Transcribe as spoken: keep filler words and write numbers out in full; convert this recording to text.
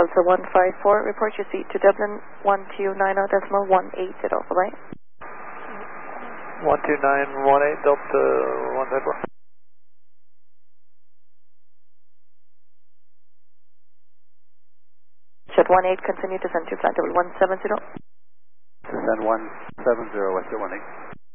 Delta one five four, report your seat to Dublin one two nine zero decimal one eight zero, bye-bye. one two nine one eight Delta one five four. Jet one eight, continue to send to flight level one seven zero. Descend one seven zero, Westjet one eight.